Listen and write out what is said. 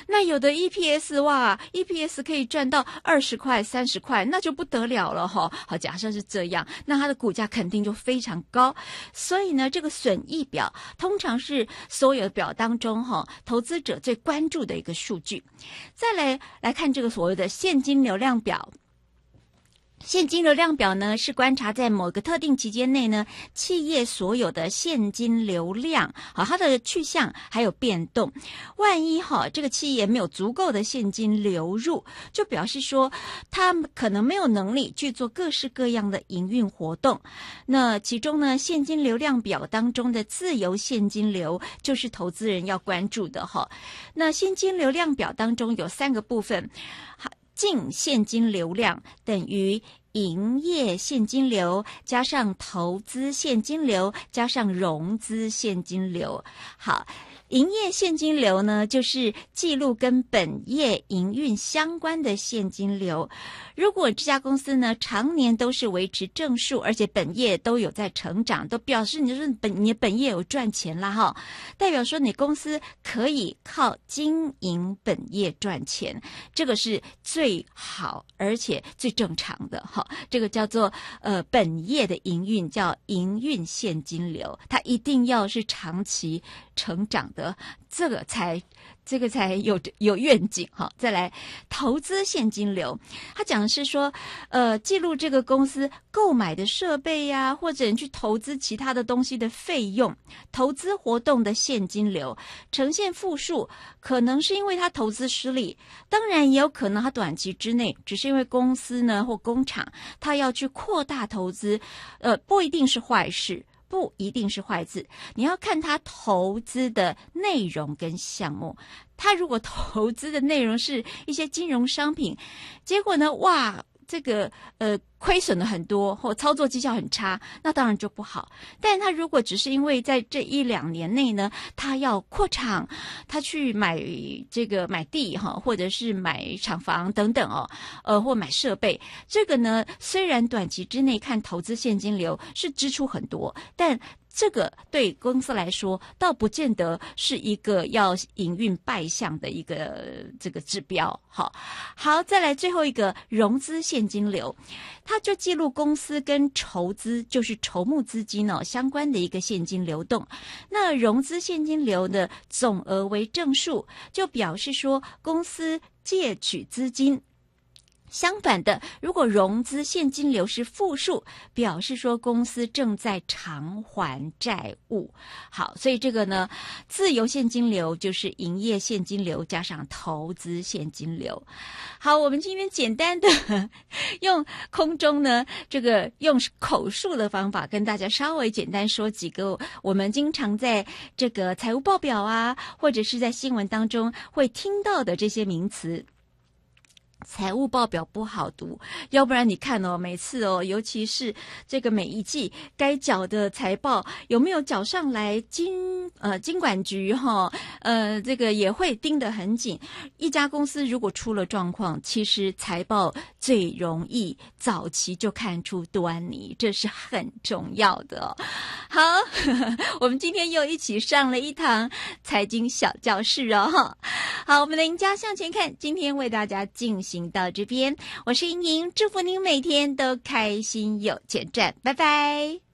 那有的 EPS 哇 ，EPS 可以赚到20块、30块，那就不得了了哈。好，假设是这样，那它的股价肯定就非常高。所以呢，这个损益表通常是所有的表当中哈，投资者最关注的一个数据。再来看这个所谓的现金流量表。现金流量表呢，是观察在某个特定期间内呢，企业所有的现金流量，好，它的去向还有变动。万一这个企业没有足够的现金流入，就表示说它可能没有能力去做各式各样的营运活动。那其中呢，现金流量表当中的自由现金流就是投资人要关注的那现金流量表当中有3个部分。净现金流量等于营业现金流加上投资现金流加上融资现金流。好，营业现金流呢，就是记录跟本业营运相关的现金流。如果这家公司呢常年都是维持正数，而且本业都有在成长，都表示你的本业有赚钱啦代表说你公司可以靠经营本业赚钱，这个是最好而且最正常的这个叫做本业的营运叫营运现金流，它一定要是长期成长的，这个才有愿景再来投资现金流，他讲的是说记录这个公司购买的设备呀，或者你去投资其他的东西的费用，投资活动的现金流呈现负数，可能是因为他投资失利，当然也有可能他短期之内只是因为公司呢或工厂他要去扩大投资，不一定是坏事，不一定是坏字，你要看他投资的内容跟项目。他如果投资的内容是一些金融商品，结果呢，哇，这个亏损了很多，或操作绩效很差，那当然就不好。但他如果只是因为在这1-2年内呢，他要扩厂，他去买地或者是买厂房等等或买设备，这个呢，虽然短期之内看投资现金流是支出很多，但这个对公司来说倒不见得是一个要营运败相的一个这个指标。好，再来最后一个融资现金流，它就记录公司跟筹资，就是筹募资金相关的一个现金流动。那融资现金流的总额为正数，就表示说公司借取资金。相反的，如果融资现金流是负数，表示说公司正在偿还债务。好，所以这个呢，自由现金流就是营业现金流加上投资现金流。好，我们今天简单的用空中呢，这个用口述的方法跟大家稍微简单说几个我们经常在这个财务报表啊，或者是在新闻当中会听到的这些名词。财务报表不好读，要不然你看每次尤其是这个每一季该缴的财报有没有缴上来，金管局这个也会盯得很紧。一家公司如果出了状况，其实财报最容易早期就看出端倪，这是很重要的好，我们今天又一起上了一堂财经小教室好，我们的赢家向前看，今天为大家进行到这边，我是莹莹，祝福您每天都开心有钱赚，拜拜。